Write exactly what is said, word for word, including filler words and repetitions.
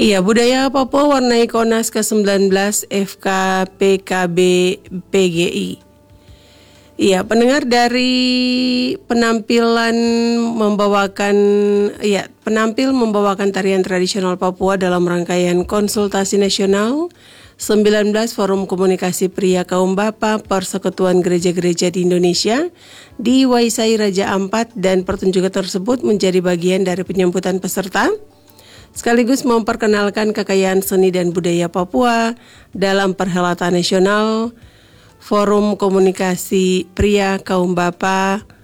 Iya, budaya Papua warnai Konas ke sembilan belas F K P K B P G I. Iya, pendengar, dari penampilan membawakan iya, penampil membawakan tarian tradisional Papua dalam rangkaian konsultasi nasional sembilan belas Forum Komunikasi Pria Kaum Bapa Persekutuan Gereja-Gereja di Indonesia di Waisai Raja Ampat, dan pertunjukan tersebut menjadi bagian dari penyambutan peserta sekaligus memperkenalkan kekayaan seni dan budaya Papua dalam perhelatan nasional Forum Komunikasi Pria Kaum Bapa